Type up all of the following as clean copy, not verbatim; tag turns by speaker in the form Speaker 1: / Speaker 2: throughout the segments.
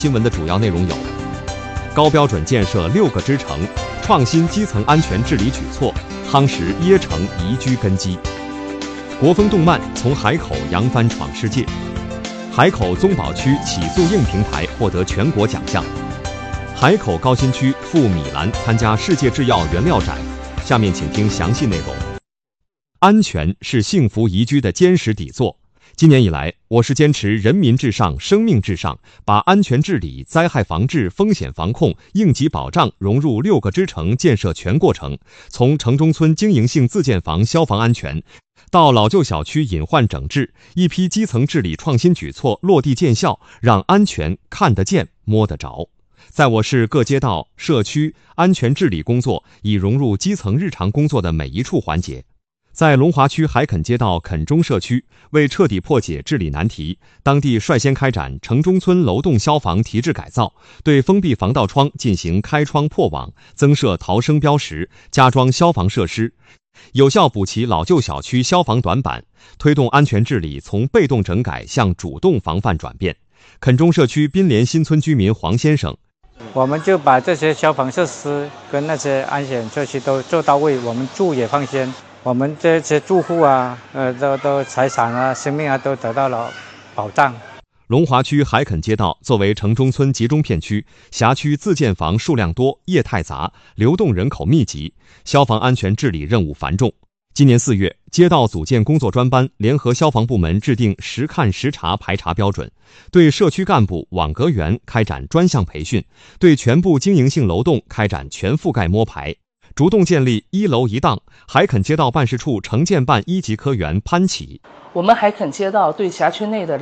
Speaker 1: 新闻的主要内容有：高标准建设6个支城，创新基层安全治理举措，夯实椰城宜居根基；国风动漫从海口扬帆闯世界；海口宗保区起诉硬平台获得全国奖项；海口高新区赴米兰参加世界制药原料展。下面请听详细内容。安全是幸福宜居的坚实底座。今年以来，我市坚持人民至上、生命至上，把安全治理、灾害防治、风险防控、应急保障融入6个支城建设全过程，从城中村经营性自建房消防安全，到老旧小区隐患整治，一批基层治理创新举措落地见效，让安全看得见、摸得着。在我市各街道、社区，安全治理工作已融入基层日常工作的每一处环节。在龙华区海垦街道垦中社区，为彻底破解治理难题，当地率先开展城中村楼栋消防提质改造，对封闭防盗窗进行开窗破网，增设逃生标识，加装消防设施，有效补齐老旧小区消防短板，推动安全治理从被动整改向主动防范转变。垦中社区滨联新村居民黄先生：
Speaker 2: 我们就把这些消防设施跟那些安全设施都做到位，我们住也放心。我们这些住户啊，都财产啊、生命啊都得到了保障。
Speaker 1: 龙华区海垦街道作为城中村集中片区，辖区自建房数量多、业态杂、流动人口密集，消防安全治理任务繁重。今年4月，街道组建工作专班，联合消防部门制定实看实查排查标准，对社区干部、网格员开展专项培训，对全部经营性楼栋开展全覆盖摸排。主动建立1楼1档，海垦街道办事处城建办1级科员潘启：
Speaker 3: 我们海垦街道对辖区内的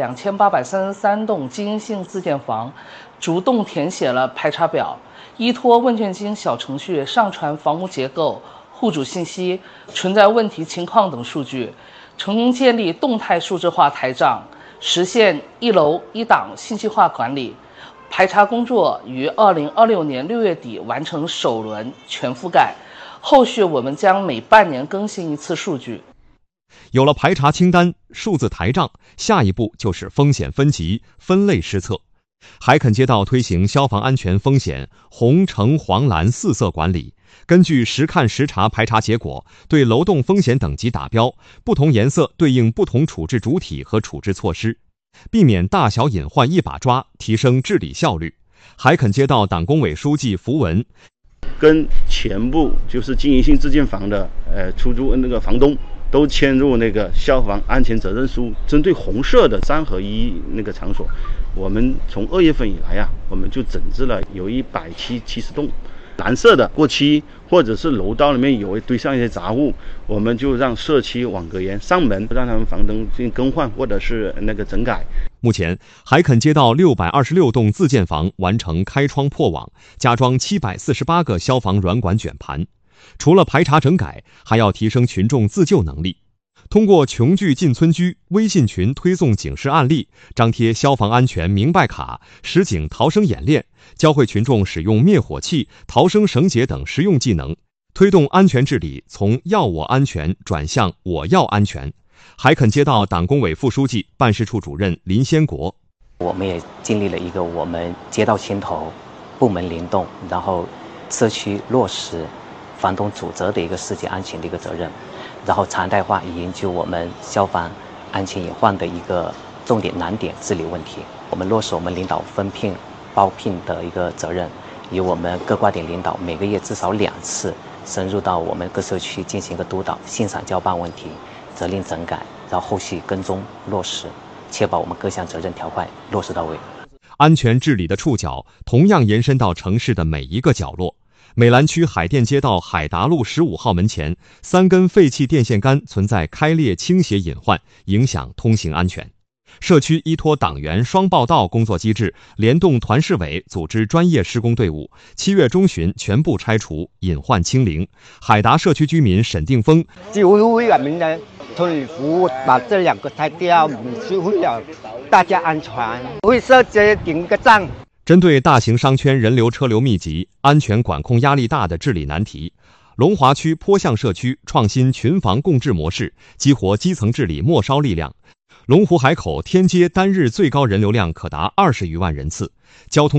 Speaker 3: 2833栋经营性自建房主动填写了排查表，依托问卷金小程序上传房屋结构、户主信息、存在问题情况等数据，成功建立动态数字化台账，实现1楼1档信息化管理。排查工作于2026年6月底完成首轮全覆盖，后续我们将每半年更新一次数据。
Speaker 1: 有了排查清单、数字台账，下一步就是风险分级、分类施策。海垦街道推行消防安全风险红、橙、黄、蓝4色管理，根据实看实查排查结果，对楼栋风险等级打标，不同颜色对应不同处置主体和处置措施，避免大小隐患一把抓，提升治理效率。海垦街道党工委书记符文：
Speaker 4: 跟全部就是经营性自建房的出租那个房东都签入那个消防安全责任书。针对红色的3合1那个场所，我们从2月份以来啊，我们就整治了有170栋。蓝色的过期或者是楼道里面有堆上一些杂物，我们就让社区网格员上门，让他们房灯进行更换或者是那个整改。
Speaker 1: 目前，海垦街道626栋自建房完成开窗破网，加装748个消防软管卷盘。除了排查整改，还要提升群众自救能力。通过穷聚进村居微信群推送警示案例，张贴消防安全明白卡，实景逃生演练，教会群众使用灭火器、逃生绳结等实用技能，推动安全治理从要我安全转向我要安全。海垦街道党工委副书记、办事处主任林先国：
Speaker 5: 我们也经历了一个我们街道牵头、部门联动，然后社区落实房东主责的一个世界安全的一个责任，然后常态化研究我们消防安全隐患的一个重点难点治理问题。我们落实我们领导分聘包聘的一个责任，由我们各挂点领导每个月至少2次深入到我们各社区进行一个督导，现场交办问题，责令整改，然后后续跟踪落实，确保我们各项责任条块落实到位。
Speaker 1: 安全治理的触角同样延伸到城市的每一个角落。美兰区海淀街道海达路15号门前，3根废弃电线杆存在开裂倾斜隐患，影响通行安全。社区依托党员双报道工作机制，联动团市委组织专业施工队伍，7月中旬全部拆除，隐患清零。海达社区居民沈定峰：
Speaker 6: 就为了民人村里服务，把这2个拆掉，是为了大家安全，为社区顶个账。
Speaker 1: 针对大型商圈人流车流密集、安全管控压力大的治理难题，龙华区坡巷社区创新群防共治模式，激活基层治理末梢力量。 龙湖海口天街单日最高人流量可达20余万人次，交通